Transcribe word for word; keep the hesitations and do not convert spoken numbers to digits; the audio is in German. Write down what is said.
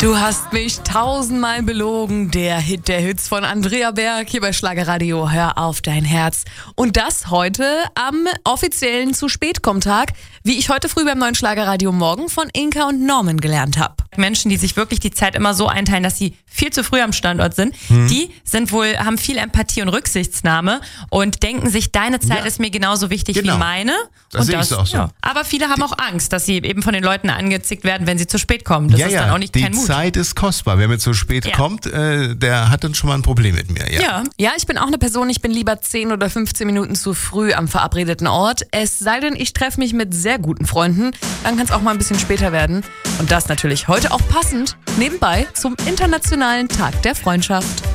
Du hast mich tausendmal belogen. Der Hit der Hits von Andrea Berg hier bei Schlagerradio. Hör auf dein Herz. Und das heute am offiziellen Zu-Spät-Komm-Tag, wie ich heute früh beim neuen Schlagerradio Morgen von Inka und Norman gelernt habe. Menschen, die sich wirklich die Zeit immer so einteilen, dass sie viel zu früh am Standort sind, hm. die sind wohl, haben viel Empathie und Rücksichtnahme und denken sich, deine Zeit ja. ist mir genauso wichtig genau. wie meine. Das und sehe das, ich auch so. Ja. Aber viele haben auch Angst, dass sie eben von den Leuten angezickt werden, wenn sie zu spät kommen. Das ja, ist ja. dann auch nicht die kein Mut. Die Zeit ist kostbar. Wer mir zu spät ja. kommt, äh, der hat dann schon mal ein Problem mit mir. Ja. ja, ja, ich bin auch eine Person, ich bin lieber zehn oder fünfzehn Minuten zu früh am verabredeten Ort. Es sei denn, ich treffe mich mit sehr guten Freunden. Dann kann es auch mal ein bisschen später werden. Und das natürlich heute auch passend nebenbei zum Internationalen Tag der Freundschaft.